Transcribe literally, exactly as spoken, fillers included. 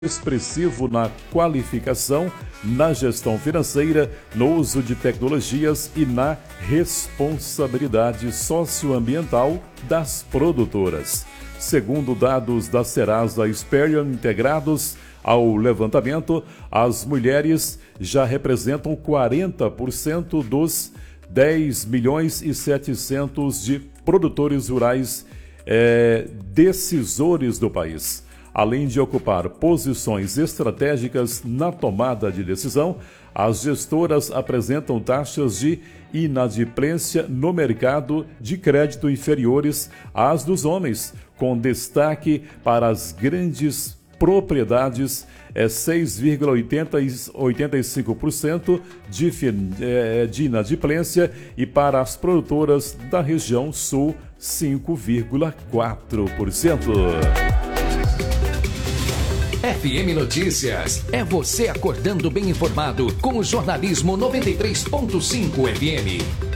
expressivo na qualificação, na gestão financeira, no uso de tecnologias e na responsabilidade socioambiental das produtoras. Segundo dados da Serasa Experian integrados ao levantamento, as mulheres já representam quarenta por cento dos dez milhões e setecentos de produtores rurais eh, decisores do país. Além de ocupar posições estratégicas na tomada de decisão, as gestoras apresentam taxas de inadimplência no mercado de crédito inferiores às dos homens, com destaque para as grandes propriedades, é seis vírgula oitenta e cinco por cento de, de inadimplência, e para as produtoras da região sul, cinco vírgula quatro por cento. F M Notícias, é você acordando bem informado com o jornalismo noventa e três ponto cinco F M.